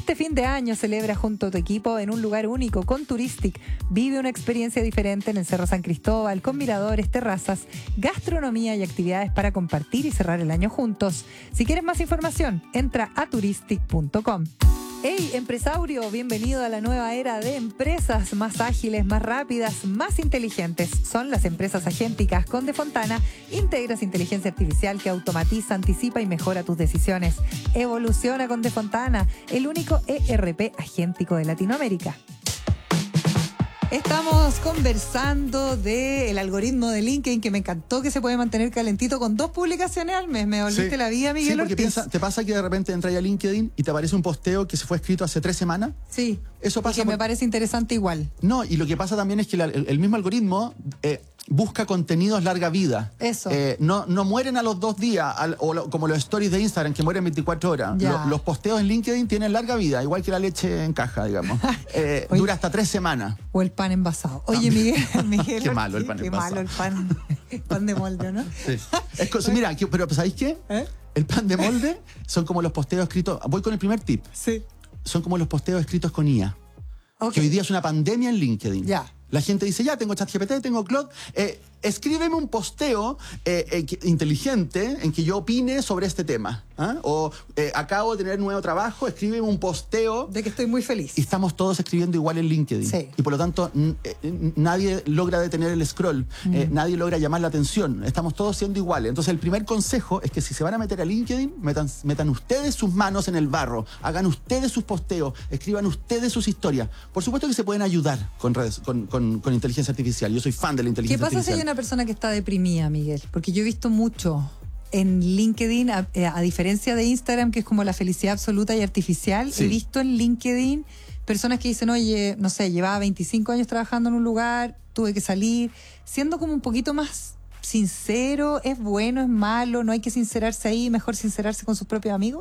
Este fin de año celebra junto a tu equipo en un lugar único con Touristic. Vive una experiencia diferente en el Cerro San Cristóbal con miradores, terrazas, gastronomía y actividades para compartir y cerrar el año juntos. Si quieres más información, entra a touristic.com. Hey, empresaurio, bienvenido a la nueva era de empresas más ágiles, más rápidas, más inteligentes. Son las empresas agénticas. Con Defontana integras inteligencia artificial que automatiza, anticipa y mejora tus decisiones. Evoluciona con Defontana, el único ERP agéntico de Latinoamérica. Estamos conversando del algoritmo de LinkedIn, que me encantó, que se puede mantener calentito con 2 publicaciones al mes. Me volviste la vida, Miguel Ortiz. ¿Te pasa que de repente entras a LinkedIn y te aparece un posteo que se fue escrito hace 3 semanas? Sí, eso pasa, y que me parece interesante igual. No, y lo que pasa también es que el mismo algoritmo busca contenidos larga vida. Eso. No mueren a los 2 días, como los stories de Instagram, que mueren 24 horas. Los posteos en LinkedIn tienen larga vida, igual que la leche en caja, digamos. Dura hasta 3 semanas. O el pan envasado. Oye, Miguel Qué malo el pan qué envasado. Malo el pan de molde, ¿no? Sí. Mira, pero ¿sabéis qué? El pan de molde son como los posteos escritos. Voy con el primer tip. Sí. Son como los posteos escritos con IA. Que hoy día es una pandemia en LinkedIn. Ya. La gente dice, ya, tengo ChatGPT, tengo Claude, escríbeme un posteo inteligente en que yo opine sobre este tema. O acabo de tener nuevo trabajo, escríbeme un posteo. De que estoy muy feliz. Y estamos todos escribiendo igual en LinkedIn. Sí. Y por lo tanto, nadie logra detener el scroll, nadie logra llamar la atención. Estamos todos siendo iguales. Entonces, el primer consejo es que si se van a meter a LinkedIn, metan ustedes sus manos en el barro, hagan ustedes sus posteos, escriban ustedes sus historias. Por supuesto que se pueden ayudar con redes, con inteligencia artificial. Yo soy fan de la inteligencia artificial. ¿Qué pasa si hay una persona que está deprimida, Miguel? Porque yo he visto mucho en LinkedIn, a diferencia de Instagram, que es como la felicidad absoluta y artificial, sí. He visto en LinkedIn personas que dicen, oye, no sé, llevaba 25 años trabajando en un lugar, tuve que salir, siendo como un poquito más sincero. ¿Es bueno, es malo? ¿No hay que sincerarse ahí? ¿Mejor sincerarse con sus propios amigos?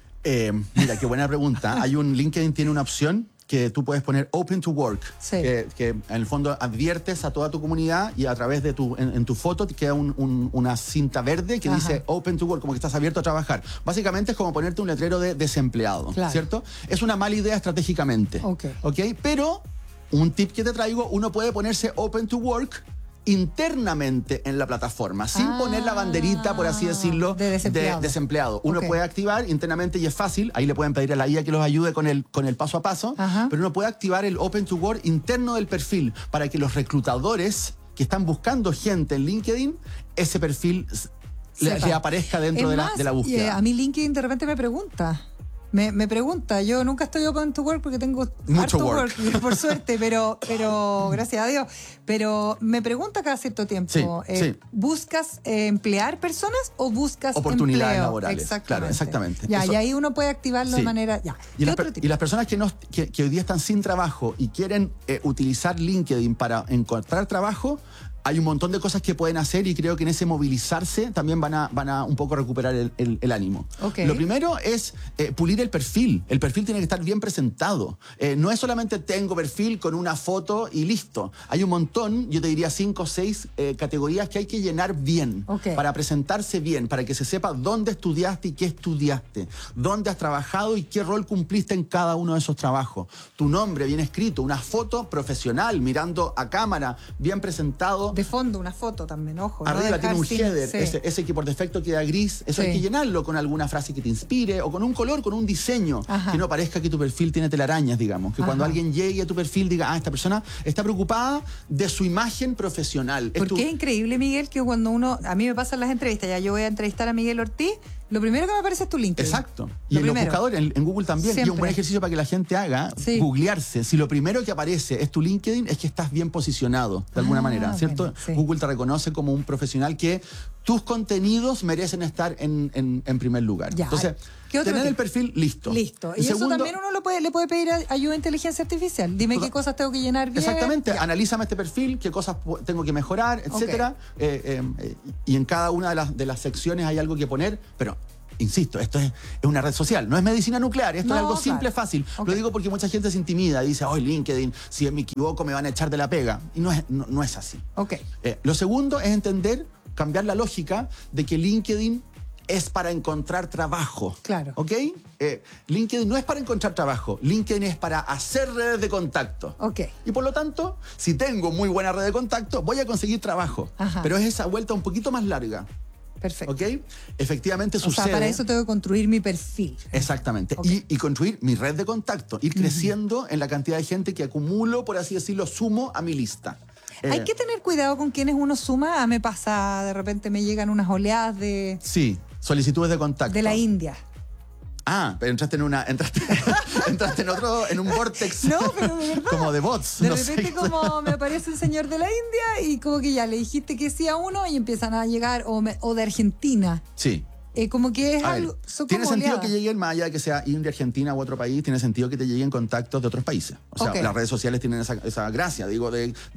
Mira, qué buena pregunta. LinkedIn tiene una opción que tú puedes poner Open to Work, sí. que en el fondo adviertes a toda tu comunidad y a través de en tu foto te queda una cinta verde que dice Open to Work, como que estás abierto a trabajar. Básicamente es como ponerte un letrero de desempleado, claro. ¿Cierto? Es una mala idea estratégicamente. ¿Okay? Pero un tip que te traigo, uno puede ponerse Open to Work internamente en la plataforma, sin poner la banderita, por así decirlo, de desempleado. Uno puede activar internamente y es fácil, ahí le pueden pedir a la IA que los ayude con el paso a paso, pero uno puede activar el Open to Work interno del perfil para que los reclutadores que están buscando gente en LinkedIn, ese perfil le aparezca dentro de la búsqueda. A mí LinkedIn de repente me pregunta. Me pregunta, yo nunca estoy open to work porque tengo mucho harto work, por suerte, pero gracias a Dios. Pero me pregunta cada cierto tiempo, sí. ¿buscas emplear personas o buscas oportunidades empleo? laborales? Exactamente. Claro, exactamente. Ya, y ahí uno puede activarlo de manera... Ya. Y las personas que hoy día están sin trabajo y quieren utilizar LinkedIn para encontrar trabajo, hay un montón de cosas que pueden hacer y creo que en ese movilizarse también van a un poco recuperar el ánimo. Lo primero es pulir el perfil. El perfil tiene que estar bien presentado. No es solamente tengo perfil con una foto y listo. Hay un montón, yo te diría 5 o 6 categorías que hay que llenar bien para presentarse bien, para que se sepa dónde estudiaste y qué estudiaste, dónde has trabajado y qué rol cumpliste en cada uno de esos trabajos. Tu nombre bien escrito, una foto profesional, mirando a cámara, bien presentado. De fondo, una foto también, ojo. Arriba tiene un header, sí. ese que por defecto queda gris. Eso hay que llenarlo con alguna frase que te inspire o con un color, con un diseño. Que no parezca que tu perfil tiene telarañas, digamos. Que cuando alguien llegue a tu perfil diga, esta persona está preocupada de su imagen profesional. Porque es increíble, Miguel, que cuando a mí me pasan las entrevistas, ya yo voy a entrevistar a Miguel Ortiz, lo primero que me aparece es tu LinkedIn. Exacto. Y en los buscadores, en Google también. Siempre. Y un buen ejercicio para que la gente haga, googlearse. Si lo primero que aparece es tu LinkedIn, es que estás bien posicionado, de alguna manera, ¿cierto? Bueno, Google te reconoce como un profesional que tus contenidos merecen estar en primer lugar. Ya. Entonces, tener el perfil listo. Listo. Y eso también uno le puede pedir ayuda a inteligencia artificial. Dime qué cosas tengo que llenar bien. Exactamente. Analízame este perfil, qué cosas tengo que mejorar, etcétera. Y en cada una de las secciones hay algo que poner, pero insisto, esto es una red social, no es medicina nuclear, esto es algo simple, fácil. Lo digo porque mucha gente se intimida y dice, LinkedIn, si me equivoco me van a echar de la pega. Y no es así. Lo segundo es cambiar la lógica de que LinkedIn es para encontrar trabajo. Claro. ¿Ok? LinkedIn no es para encontrar trabajo. LinkedIn es para hacer redes de contacto. Ok. Y por lo tanto, si tengo muy buena red de contacto, voy a conseguir trabajo. Ajá. Pero es esa vuelta un poquito más larga. Perfecto. ¿Ok? Efectivamente sucede. O sea, para eso tengo que construir mi perfil. Exactamente. Okay. Y construir mi red de contacto. Ir creciendo en la cantidad de gente que acumulo, por así decirlo, sumo a mi lista. Hay que tener cuidado con quienes uno suma. Me pasa, de repente me llegan unas oleadas de... Sí, solicitudes de contacto. De la India. Ah, pero entraste en un vortex. No, pero de verdad. Como de bots. De repente como me aparece un señor de la India y como que ya le dijiste que sí a uno y empiezan a llegar, o de Argentina. Sí. Como que es algo... Tiene sentido que lleguen, más allá de que sea India, Argentina u otro país, tiene sentido que te lleguen contactos de otros países. O sea, las redes sociales tienen esa gracia, digo,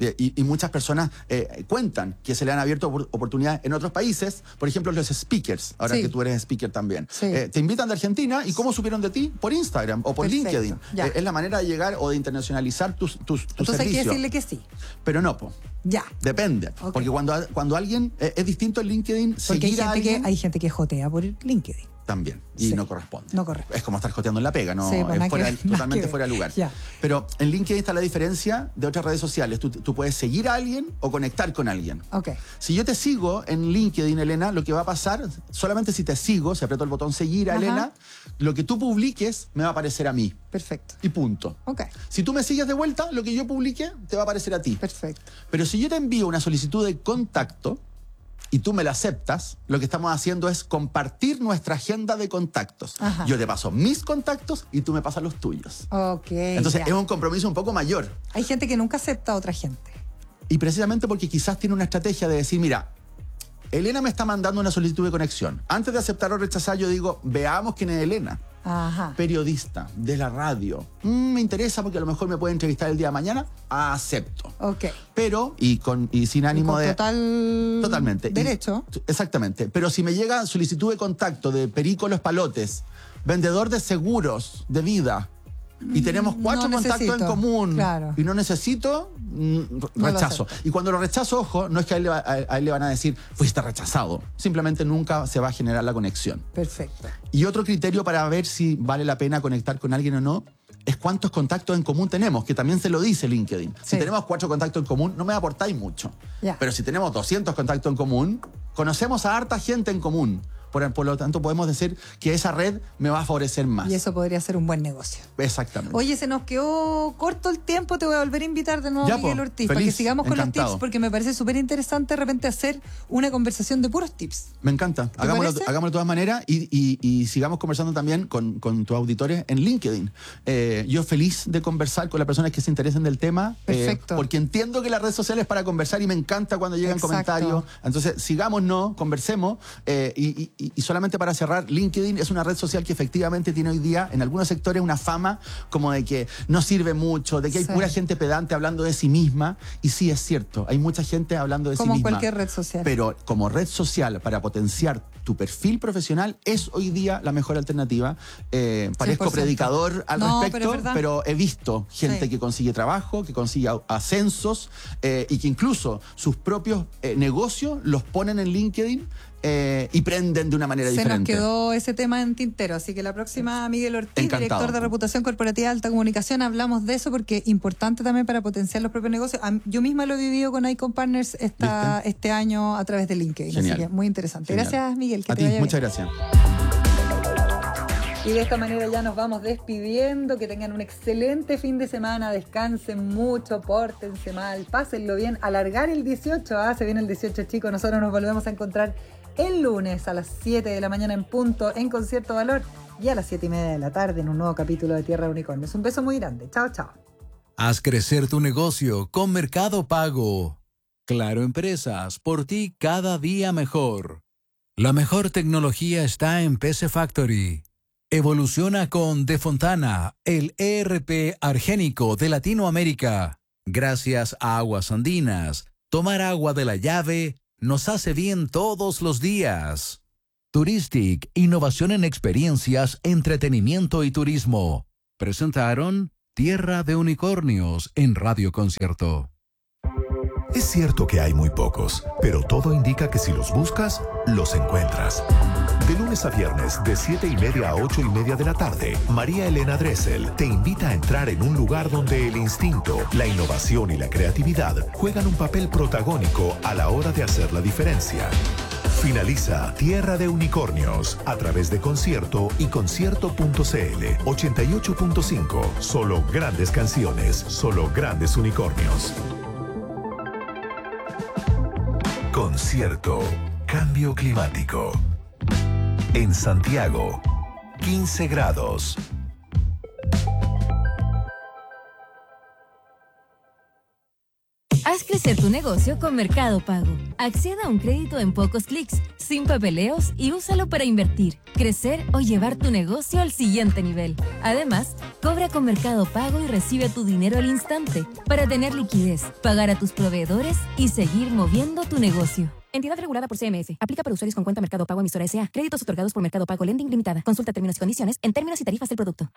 y muchas personas cuentan que se le han abierto oportunidades en otros países, por ejemplo, los speakers, ahora que tú eres speaker también. Sí. Te invitan de Argentina, ¿y cómo supieron de ti? Por Instagram o por LinkedIn. Es la manera de llegar o de internacionalizar tus Entonces servicios. hay que decirle que sí. Pero no, po. Ya. Depende. Okay. Porque cuando alguien... es distinto en LinkedIn seguir a alguien... Hay gente que jotea por LinkedIn. También. Y no corresponde. No corresponde. Es como estar joteando en la pega, ¿no? Sí, Es totalmente fuera de lugar. Ya. Pero en LinkedIn está la diferencia de otras redes sociales. Tú puedes seguir a alguien o conectar con alguien. Ok. Si yo te sigo en LinkedIn, Elena, lo que va a pasar, solamente si te sigo, si aprieto el botón seguir a Elena, lo que tú publiques me va a aparecer a mí. Perfecto. Y punto. Ok. Si tú me sigues de vuelta, lo que yo publique te va a aparecer a ti. Perfecto. Pero si yo te envío una solicitud de contacto y tú me la aceptas, lo que estamos haciendo es compartir nuestra agenda de contactos. Ajá. Yo te paso mis contactos y tú me pasas los tuyos. Ok. Entonces es un compromiso un poco mayor. Hay gente que nunca acepta a otra gente. Y precisamente porque quizás tiene una estrategia de decir, mira, Elena me está mandando una solicitud de conexión. Antes de aceptar o rechazar, yo digo, veamos quién es Elena. Ajá. Periodista, de la radio. Me interesa porque a lo mejor me puede entrevistar el día de mañana. Acepto. Ok. Pero, y sin ánimo de... Totalmente. Derecho. Exactamente. Pero si me llega solicitud de contacto de Perico Los Palotes, vendedor de seguros de vida, y tenemos 4 contactos en común, y no necesito, rechazo. Y cuando lo rechazo, ojo, no es que a él le van a decir, fuiste rechazado. Simplemente nunca se va a generar la conexión. Perfecto. Y otro criterio para ver si vale la pena conectar con alguien o no, es cuántos contactos en común tenemos, que también se lo dice LinkedIn. Sí. Si tenemos 4 contactos en común, no me aportáis mucho. Ya. Pero si tenemos 200 contactos en común, conocemos a harta gente en común. Por lo tanto, podemos decir que esa red me va a favorecer más. Y eso podría ser un buen negocio. Exactamente. Oye, se nos quedó corto el tiempo. Te voy a volver a invitar de nuevo, Ya, Miguel po, Ortiz, feliz, para que sigamos con encantado. los tips, porque me parece súper interesante de repente hacer una conversación de puros tips. Me encanta. Hagámoslo de todas maneras y sigamos conversando también con tus auditores en LinkedIn. Yo feliz de conversar con las personas que se interesen del tema. Perfecto. Porque entiendo que la red social es para conversar y me encanta cuando llegan comentarios. Entonces, sigámonos, conversemos. Y solamente para cerrar, LinkedIn es una red social que efectivamente tiene hoy día en algunos sectores una fama como de que no sirve mucho, de que hay pura gente pedante hablando de sí misma. Y sí, es cierto, hay mucha gente hablando de sí misma. Como cualquier red social. Pero como red social para potenciar tu perfil profesional es hoy día la mejor alternativa. Parezco 100%. predicador al respecto, pero he visto gente que consigue trabajo, que consigue ascensos y que incluso sus propios negocios los ponen en LinkedIn y prenden de una manera diferente. Se nos quedó ese tema en tintero, así que la próxima, Miguel Ortiz, Encantado. Director de Reputación Corporativa de Alta Comunicación, hablamos de eso porque es importante también para potenciar los propios negocios. Yo misma lo he vivido con Icon Partners este año a través de LinkedIn. Genial. Así que muy interesante. Genial. Gracias, Miguel. Que A te ti, vaya muchas bien. gracias. Y de esta manera ya nos vamos despidiendo. Que tengan un excelente fin de semana. Descansen mucho, pórtense mal, pásenlo bien. Alargar el 18, se viene el 18, chicos. Nosotros nos volvemos a encontrar el lunes a las 7 de la mañana en punto en Concierto Valor y a las 7:30 de la tarde en un nuevo capítulo de Tierra de Unicornios. Un beso muy grande. Chao, chao. Haz crecer tu negocio con Mercado Pago. Claro Empresas, por ti cada día mejor. La mejor tecnología está en PC Factory. Evoluciona con De Fontana, el ERP argénico de Latinoamérica. Gracias a Aguas Andinas, tomar agua de la llave nos hace bien todos los días. Turistic, innovación en experiencias, entretenimiento y turismo. Presentaron Tierra de Unicornios en Radio Concierto. Es cierto que hay muy pocos, pero todo indica que si los buscas, los encuentras. De lunes a viernes, de 7:30 a 8:30 de la tarde, María Elena Dressel te invita a entrar en un lugar donde el instinto, la innovación y la creatividad juegan un papel protagónico a la hora de hacer la diferencia. Finaliza Tierra de Unicornios a través de Concierto y concierto.cl 88.5. Solo grandes canciones, solo grandes unicornios. Concierto. Cambio climático. En Santiago, 15 grados. Haz crecer tu negocio con Mercado Pago. Acceda a un crédito en pocos clics, sin papeleos y úsalo para invertir, crecer o llevar tu negocio al siguiente nivel. Además, cobra con Mercado Pago y recibe tu dinero al instante para tener liquidez, pagar a tus proveedores y seguir moviendo tu negocio. Entidad regulada por CMF. Aplica para usuarios con cuenta Mercado Pago emisora S.A. Créditos otorgados por Mercado Pago Lending Limitada. Consulta términos y condiciones en términos y tarifas del producto.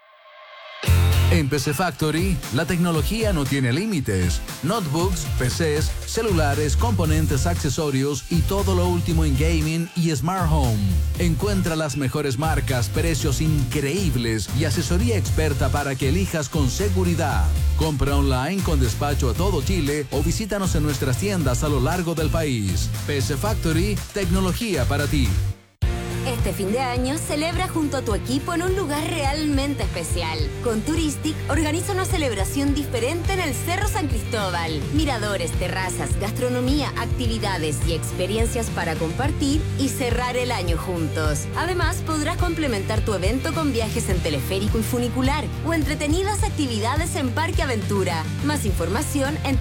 En PC Factory, la tecnología no tiene límites. Notebooks, PCs, celulares, componentes, accesorios y todo lo último en gaming y smart home. Encuentra las mejores marcas, precios increíbles y asesoría experta para que elijas con seguridad. Compra online con despacho a todo Chile o visítanos en nuestras tiendas a lo largo del país. PC Factory, tecnología para ti. Este fin de año celebra junto a tu equipo en un lugar realmente especial. Con Touristic organiza una celebración diferente en el Cerro San Cristóbal. Miradores, terrazas, gastronomía, actividades y experiencias para compartir y cerrar el año juntos. Además, podrás complementar tu evento con viajes en teleférico y funicular o entretenidas actividades en Parque Aventura. Más información en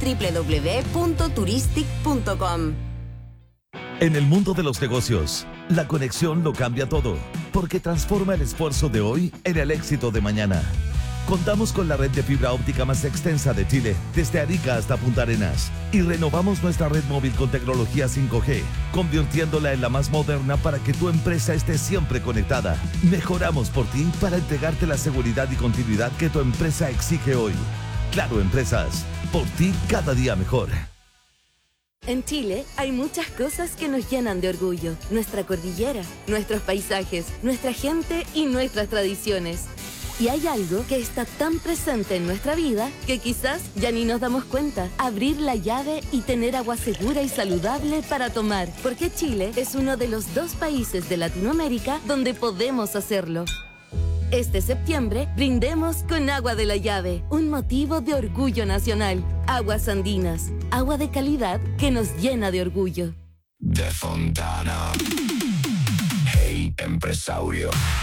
www.touristic.com. En el mundo de los negocios, la conexión lo cambia todo, porque transforma el esfuerzo de hoy en el éxito de mañana. Contamos con la red de fibra óptica más extensa de Chile, desde Arica hasta Punta Arenas, y renovamos nuestra red móvil con tecnología 5G, convirtiéndola en la más moderna para que tu empresa esté siempre conectada. Mejoramos por ti para entregarte la seguridad y continuidad que tu empresa exige hoy. Claro Empresas, por ti cada día mejor. En Chile hay muchas cosas que nos llenan de orgullo. Nuestra cordillera, nuestros paisajes, nuestra gente y nuestras tradiciones. Y hay algo que está tan presente en nuestra vida que quizás ya ni nos damos cuenta. Abrir la llave y tener agua segura y saludable para tomar. Porque Chile es uno de los 2 países de Latinoamérica donde podemos hacerlo. Este septiembre, brindemos con agua de la llave, un motivo de orgullo nacional. Aguas andinas, agua de calidad que nos llena de orgullo. De Fontana. Hey, empresario.